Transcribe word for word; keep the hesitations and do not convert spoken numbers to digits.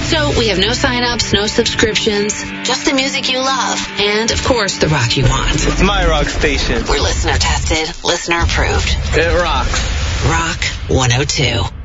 So we have no sign-ups, no subscriptions, just the music you love, and, of course, the rock you want. It's my rock station. We're listener-tested, listener-approved. It rocks. Rock one oh two.